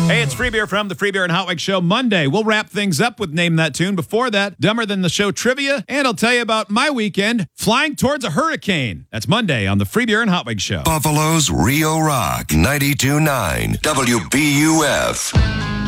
Hey, it's Free Beer from the Free Beer and Hot Wings Show Monday. We'll wrap things up with Name That Tune. Before that, Dumber Than the Show trivia, and I'll tell you about my weekend flying towards a hurricane. That's Monday on the Free Beer and Hot Wings Show. Buffalo's Rio Rock 92.9 WBUF.